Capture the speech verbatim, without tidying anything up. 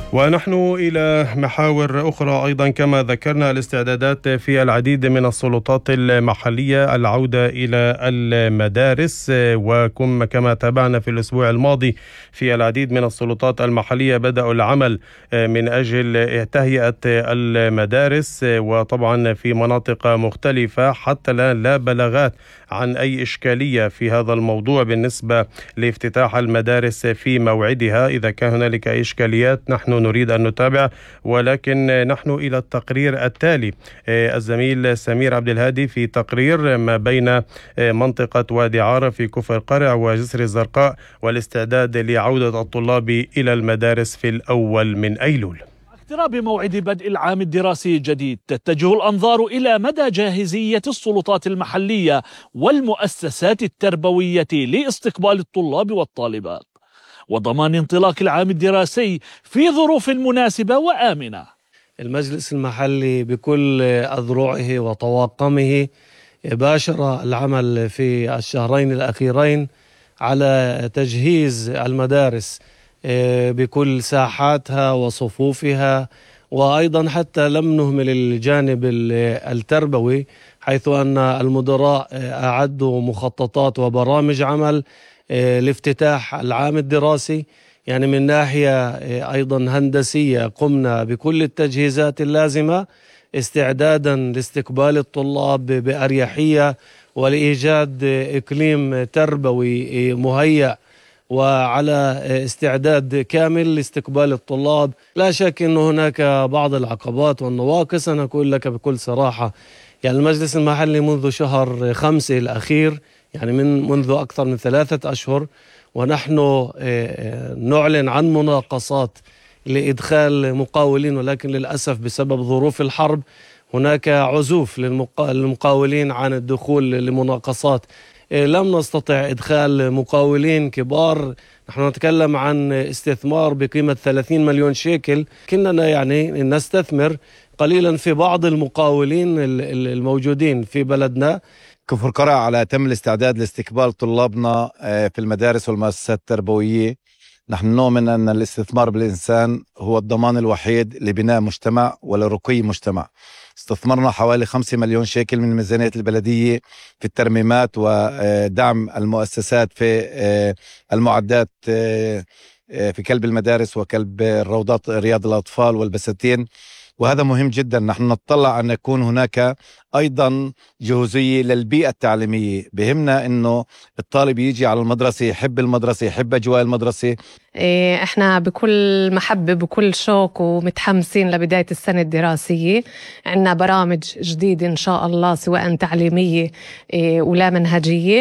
ونحن إلى محاور أخرى أيضا كما ذكرنا. الاستعدادات في العديد من السلطات المحلية العودة إلى المدارس، وكم كما تابعنا في الأسبوع الماضي في العديد من السلطات المحلية بدأوا العمل من أجل تهيئة المدارس، وطبعا في مناطق مختلفة حتى الآن لا بلاغات عن أي إشكالية في هذا الموضوع بالنسبة لافتتاح المدارس في موعدها. إذا كان هنالك أي إشكاليات نحن نريد أن نتابع، ولكن نحن إلى التقرير التالي. الزميل سمير عبد الهادي في تقرير ما بين منطقة وادي عارة في كفر قرع وجسر الزرقاء والاستعداد لعودة الطلاب إلى المدارس في الأول من أيلول. اقتراب موعد بدء العام الدراسي الجديد تتجه الأنظار إلى مدى جاهزية السلطات المحلية والمؤسسات التربوية لاستقبال الطلاب والطالبات وضمان انطلاق العام الدراسي في ظروف مناسبة وآمنة. المجلس المحلي بكل أذرعه وطواقمه باشر العمل في الشهرين الأخيرين على تجهيز المدارس بكل ساحاتها وصفوفها، وأيضا حتى لم نهمل الجانب التربوي، حيث أن المدراء أعدوا مخططات وبرامج عمل لافتتاح العام الدراسي. يعني من ناحية أيضا هندسية قمنا بكل التجهيزات اللازمة استعدادا لاستقبال الطلاب بأريحية ولإيجاد إقليم تربوي مهيأ وعلى استعداد كامل لاستقبال الطلاب. لا شك أن هناك بعض العقبات والنواقص. أنا أقول لك بكل صراحة، يعني المجلس المحلي منذ شهر خمسة الأخير، يعني من منذ أكثر من ثلاثة أشهر، ونحن نعلن عن مناقصات لإدخال مقاولين، ولكن للأسف بسبب ظروف الحرب هناك عزوف للمقاولين عن الدخول لمناقصات. لم نستطع إدخال مقاولين كبار. نحن نتكلم عن استثمار بقيمة ثلاثين مليون شيكل، كنا يعني نستثمر قليلا في بعض المقاولين الموجودين في بلدنا. كفر قرع على تم الاستعداد لاستقبال طلابنا في المدارس والمؤسسات التربوية. نحن نؤمن أن الاستثمار بالإنسان هو الضمان الوحيد لبناء مجتمع ولرقي مجتمع. استثمرنا حوالي خمسة مليون شيكل من ميزانية البلدية في الترميمات ودعم المؤسسات في المعدات في كلب المدارس وكلب الروضات رياض الأطفال والبساتين، وهذا مهم جدا. نحن نتطلع أن يكون هناك أيضا جهوزية للبيئة التعليمية. بهمنا أنه الطالب يجي على المدرسة يحب المدرسة، يحب أجواء المدرسة. احنا بكل محبة بكل شوق ومتحمسين لبداية السنة الدراسية. عنا برامج جديدة إن شاء الله سواء تعليمية ولا منهجية.